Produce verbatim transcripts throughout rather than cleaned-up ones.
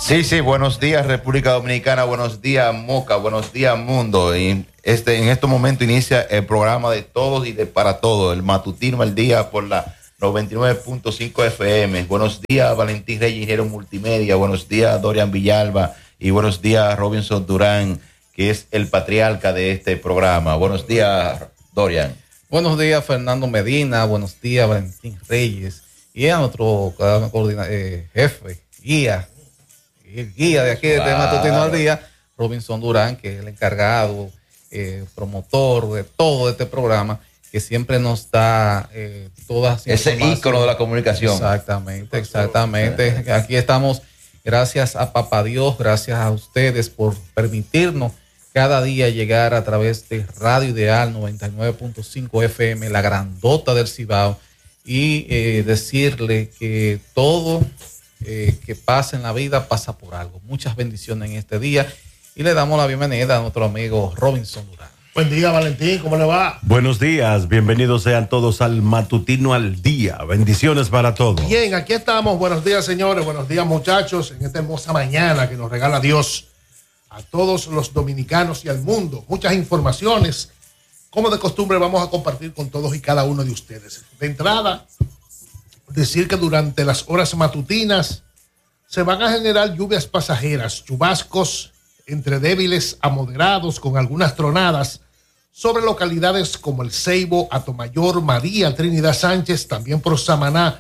Sí, sí, buenos días República Dominicana, buenos días Moca, buenos días mundo. Y este, en este momento inicia el programa de todos y de para todos, el matutino al día por la noventa y nueve punto cinco F M. Buenos días Valentín Reyes, ingeniero multimedia, buenos días Dorian Villalba y buenos días Robinson Durán, que es el patriarca de este programa. Buenos días Dorian. Buenos días Fernando Medina, buenos días Valentín Reyes y a nuestro eh, jefe, guía, el guía de aquí de claro. Matutino al Día, Robinson Durán, que es el encargado, eh, promotor de todo este programa, que siempre nos da eh, todas ese ícono de la comunicación. Exactamente, exactamente. Aquí estamos gracias a Papá Dios, gracias a ustedes por permitirnos cada día llegar a través de Radio Ideal noventa y nueve punto cinco F M, la grandota del Cibao, y eh, decirle que todo eh, que pasa en la vida pasa por algo. Muchas bendiciones en este día y le damos la bienvenida a nuestro amigo Robinson Durán. Buen día, Valentín, ¿cómo le va? Buenos días, bienvenidos sean todos al Matutino al Día. Bendiciones para todos. Bien, aquí estamos. Buenos días, señores. Buenos días, muchachos, en esta hermosa mañana que nos regala Dios a todos los dominicanos y al mundo. Muchas informaciones. Como de costumbre, vamos a compartir con todos y cada uno de ustedes. De entrada, decir que durante las horas matutinas se van a generar lluvias pasajeras, chubascos entre débiles a moderados con algunas tronadas sobre localidades como El Ceibo, Atomayor, María, Trinidad Sánchez, también por Samaná,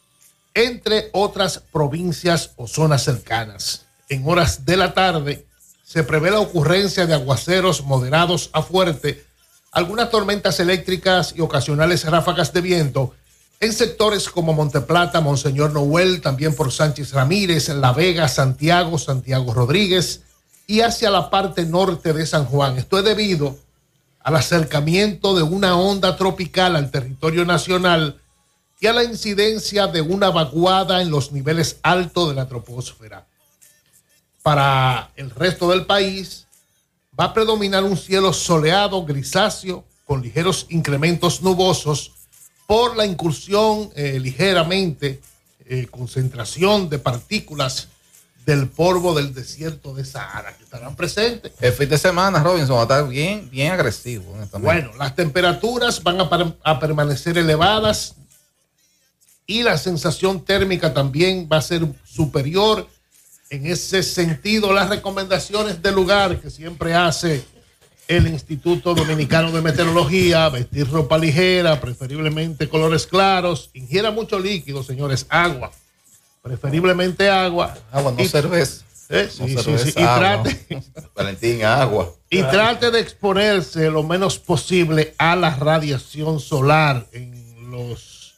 entre otras provincias o zonas cercanas. En horas de la tarde se prevé la ocurrencia de aguaceros moderados a fuerte, algunas tormentas eléctricas y ocasionales ráfagas de viento en sectores como Monteplata, Monseñor Noel, también por Sánchez Ramírez, La Vega, Santiago, Santiago Rodríguez y hacia la parte norte de San Juan. Esto es debido al acercamiento de una onda tropical al territorio nacional y a la incidencia de una vaguada en los niveles altos de la troposfera. Para el resto del país va a predominar un cielo soleado, grisáceo, con ligeros incrementos nubosos por la incursión eh, ligeramente, eh, concentración de partículas del polvo del desierto de Sahara, que estarán presentes. El fin de semana, Robinson, va a estar bien, bien agresivo. Bueno, las temperaturas van a, per- a permanecer elevadas y la sensación térmica también va a ser superior. En ese sentido, las recomendaciones del lugar que siempre hace el Instituto Dominicano de Meteorología: vestir ropa ligera, preferiblemente colores claros, ingiera mucho líquido, señores, agua. Preferiblemente agua. Agua, no y, cerveza. Eh, sí, no sí, cerveza, sí. Y agua. trate, Valentín, agua. Y trate de exponerse lo menos posible a la radiación solar en los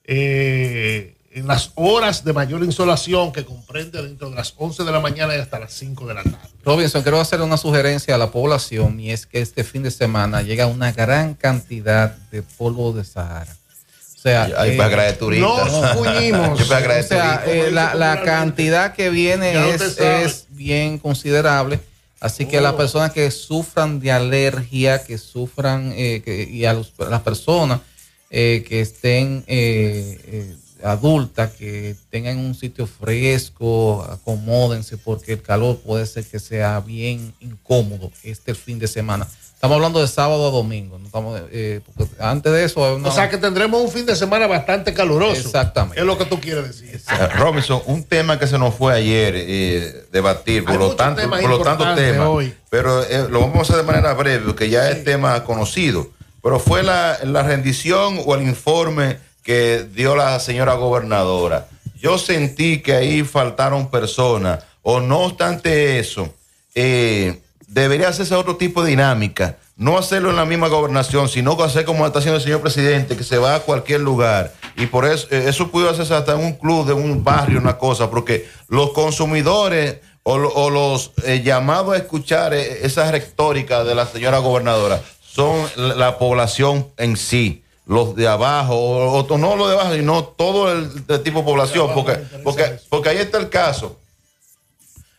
eh, en las horas de mayor insolación, que comprende dentro de las once de la mañana y hasta las cinco de la tarde. Robinson, quiero hacer una sugerencia a la población, y es que este fin de semana llega una gran cantidad de polvo de Sahara. O sea, Ay, eh, para turistas. Nos fuimos. Yo para o sea, eh, la, la cantidad que viene es, es bien considerable. Así que oh. las personas que sufran de alergia, que sufran, eh, que, y a, los, a las personas eh, que estén eh, eh, adultas, que tengan un sitio fresco, acomódense, porque el calor puede ser que sea bien incómodo este fin de semana. Estamos hablando de sábado a domingo. No estamos, eh, porque antes de eso... Una... O sea que tendremos un fin de semana bastante caluroso. Exactamente. Es lo que tú quieres decir. Uh, Robinson, un tema que se nos fue ayer eh, debatir, por lo tanto, por lo tanto tema, hoy. pero eh, lo vamos a hacer de manera breve, porque ya sí. es tema conocido. Pero fue la, la rendición o el informe que dio la señora gobernadora. Yo sentí que ahí faltaron personas, o no obstante eso, eh, debería hacerse otro tipo de dinámica, no hacerlo en la misma gobernación, sino hacer como está haciendo el señor presidente, que se va a cualquier lugar, y por eso eh, eso pudo hacerse hasta en un club de un barrio, una cosa, porque los consumidores o, o los eh, llamados a escuchar eh, esa retórica de la señora gobernadora son la, la población en sí, los de abajo, o, o no los de abajo, sino todo el, el tipo de población, porque, porque, porque ahí está el caso.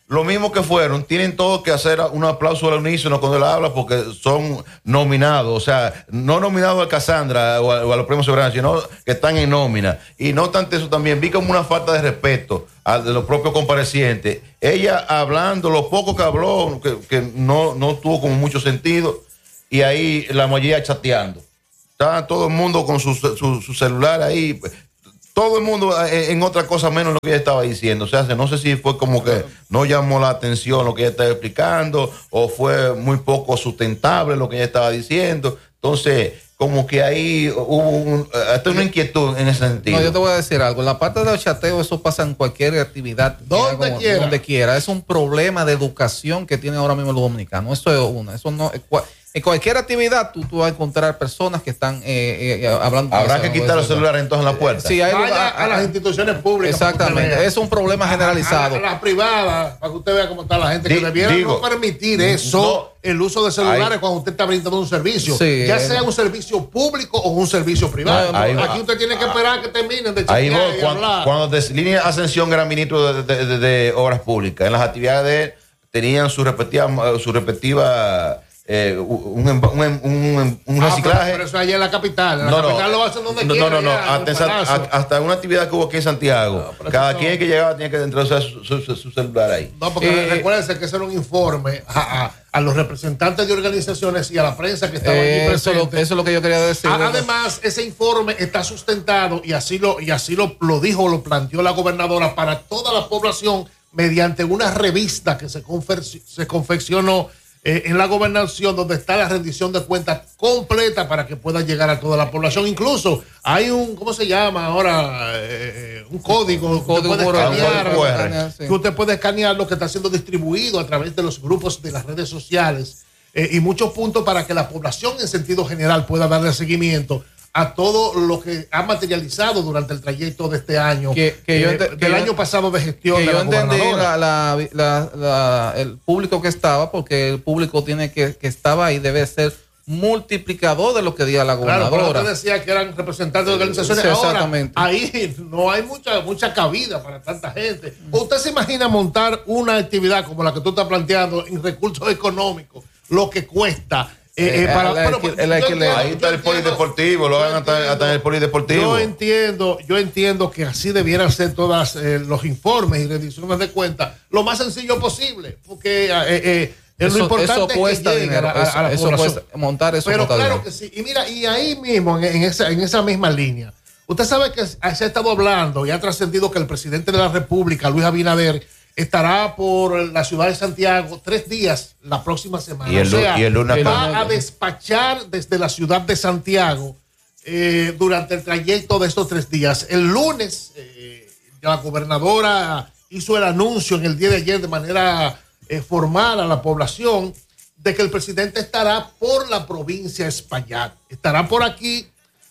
lo mismo que fueron, tienen todos que hacer un aplauso al unísono cuando él habla porque son nominados, o sea, no nominados a Cassandra o a, o a los premios soberanos, sino que están en nómina. Y no obstante eso también vi como una falta de respeto a de los propios comparecientes. Ella hablando, lo poco que habló, que, que no, no tuvo como mucho sentido, y ahí la mayoría chateando. Estaba todo el mundo con su, su, su celular ahí, todo el mundo en otra cosa menos lo que ella estaba diciendo. O sea, no sé si fue como que no llamó la atención lo que ella estaba explicando o fue muy poco sustentable lo que ella estaba diciendo. Entonces, como que ahí hubo un, hasta una inquietud en ese sentido. No, yo te voy a decir algo. La parte del chateo, eso pasa en cualquier actividad. Donde como, quiera. Donde quiera. Es un problema de educación que tienen ahora mismo los dominicanos. Eso es una. Eso no... En cualquier actividad tú, tú vas a encontrar personas que están eh, eh, hablando. Habrá eso, que quitar los celulares entonces en la puerta. Sí, hay Vaya lugar, a las instituciones públicas. Exactamente, es un problema generalizado. A, a, a las privadas, para que usted vea cómo está la gente, que Di, debiera digo, no permitir eso, no, el uso de celulares hay, cuando usted está brindando un servicio, sí, ya sea un servicio público o un servicio privado. Ahí, Aquí ahí, usted tiene que esperar a que terminen de chequear ahí vos, y cuando, hablar. Cuando Deslínea Ascensión era ministro de, de, de, de Obras Públicas, en las actividades de él tenían su respectiva, su respectiva Eh, un, un, un, un ah, reciclaje. Pero, pero eso allá en la capital. En la no, capital no, lo hacen donde no, quiera. No, no, allá, no. Hasta, hasta una actividad que hubo aquí en Santiago. No, cada quien no. que llegaba tenía que introducir su, su, su, su celular ahí. No, porque eh, recuérdense que ese era un informe a, a, a los representantes de organizaciones y a la prensa que estaban eh, allí presentes. Eso, eso es lo que yo quería decir. Además, ese informe está sustentado y así lo, y así lo, lo dijo, lo planteó la gobernadora para toda la población mediante una revista que se, confe- se confeccionó Eh, en la gobernación, donde está la rendición de cuentas completa para que pueda llegar a toda la población. Incluso hay un, ¿cómo se llama ahora? Eh, un código, un código que, usted puede escanear, que usted puede escanear lo que está siendo distribuido a través de los grupos de las redes sociales eh, y muchos puntos para que la población en sentido general pueda darle seguimiento a todo lo que ha materializado durante el trayecto de este año, que, que yo ente, eh, del que año yo, pasado de gestión que de yo la entendí gobernadora. La, la, la, la, el público que estaba, porque el público tiene que, que estaba ahí debe ser multiplicador de lo que diga la gobernadora. Claro, pero usted decía que eran representantes de organizaciones. Sí, ahora, exactamente. ahí no hay mucha, mucha cabida para tanta gente. ¿Usted se imagina montar una actividad como la que tú estás planteando en recursos económicos, lo que cuesta? Eh, eh, para, la, bueno, el, el, entiendo, ahí está el polideportivo, lo hagan hasta, hasta en el polideportivo. Yo entiendo, yo entiendo que así debieran ser todos eh, los informes y rendiciones de cuentas, lo más sencillo posible, porque eh, eh, eso, lo importante eso cuesta es que dinero, a, a, a la eso población. Cuesta, montar eso. Pero claro dinero. que sí. Y mira, y ahí mismo, en, en, esa, en esa misma línea, usted sabe que se ha estado hablando y ha trascendido que el presidente de la República, Luis Abinader, estará por la ciudad de Santiago tres días la próxima semana. Y el, o sea, y el lunes va a despachar desde la ciudad de Santiago eh, durante el trayecto de estos tres días. El lunes, eh, la gobernadora hizo el anuncio en el día de ayer de manera eh, formal a la población de que el presidente estará por la provincia de Espaillat. Estará por aquí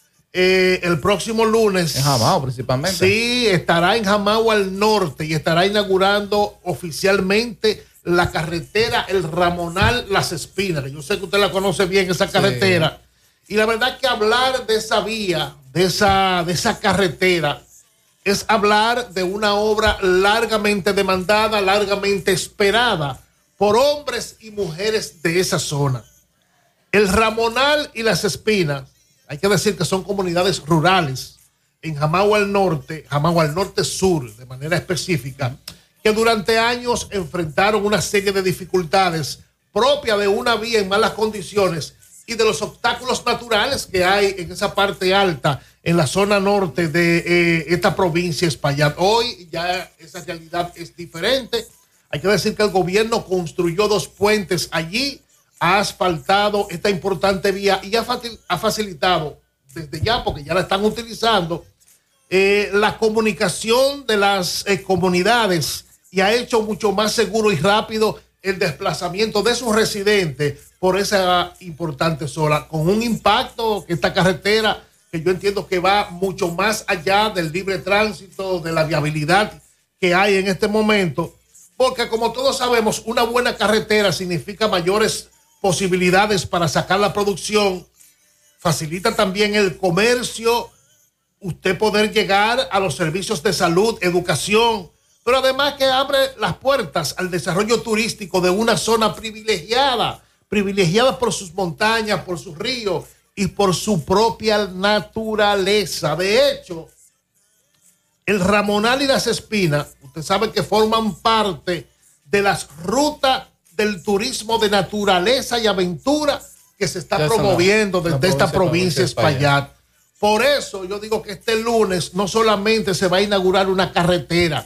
Eh, el próximo lunes. En Jamao, principalmente. Sí, estará en Jamao al norte y estará inaugurando oficialmente la carretera El Ramonal Las Espinas. Yo sé que usted la conoce bien, esa carretera. Sí. Y la verdad que hablar de esa vía, de esa, de esa carretera, es hablar de una obra largamente demandada, largamente esperada por hombres y mujeres de esa zona. El Ramonal y Las Espinas, hay que decir que son comunidades rurales en Jamao al norte, Jamao al norte sur, de manera específica, que durante años enfrentaron una serie de dificultades propias de una vía en malas condiciones y de los obstáculos naturales que hay en esa parte alta, en la zona norte de eh, esta provincia Espaillat. Hoy ya esa realidad es diferente. Hay que decir que el gobierno construyó dos puentes allí, ha asfaltado esta importante vía y ha, facil, ha facilitado desde ya, porque ya la están utilizando, eh, la comunicación de las eh, comunidades y ha hecho mucho más seguro y rápido el desplazamiento de sus residentes por esa importante zona, con un impacto que esta carretera, que yo entiendo que va mucho más allá del libre tránsito, de la viabilidad que hay en este momento, porque como todos sabemos, una buena carretera significa mayores posibilidades para sacar la producción, facilita también el comercio, usted poder llegar a los servicios de salud, educación, pero además que abre las puertas al desarrollo turístico de una zona privilegiada, privilegiada por sus montañas, por sus ríos y por su propia naturaleza. De hecho, el Ramonal y las Espinas, usted sabe que forman parte de las rutas del turismo de naturaleza y aventura que se está ya promoviendo la, desde la esta provincia de Espaillat. Por eso yo digo que este lunes no solamente se va a inaugurar una carretera,